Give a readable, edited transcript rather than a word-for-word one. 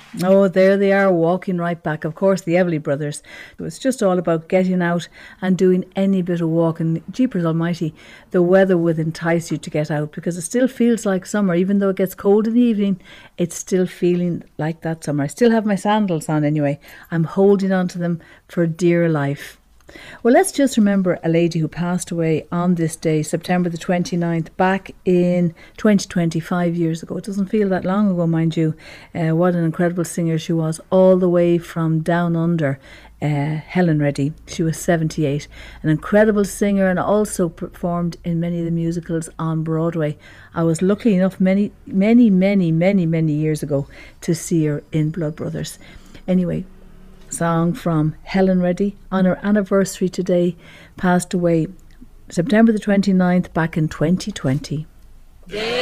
Oh, there they are, walking right back. Of course, the Everly Brothers. It was just all about getting out and doing any bit of walking. Jeepers Almighty, the weather would entice you to get out because it still feels like summer. Even though it gets cold in the evening, it's still feeling like that summer. I still have my sandals on anyway. I'm holding on to them for dear life. Well, let's just remember a lady who passed away on this day, September the 29th, back in 2025 years ago. It doesn't feel that long ago, mind you. What an incredible singer she was, all the way from down under. Helen Reddy. She was 78. An incredible singer and also performed in many of the musicals on Broadway. I was lucky enough many years ago to see her in Blood Brothers. Anyway, song from Helen Reddy on her anniversary today, passed away September the 29th back in 2020.